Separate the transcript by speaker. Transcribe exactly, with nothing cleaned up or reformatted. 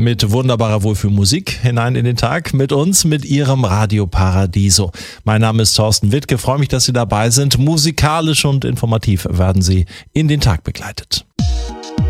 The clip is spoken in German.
Speaker 1: mit wunderbarer Wohlfühlmusik hinein in den Tag mit uns, mit Ihrem Radio Paradiso. Mein Name ist Thorsten Wittke, freue mich, dass Sie dabei sind. Musikalisch und informativ werden Sie in den Tag begleitet.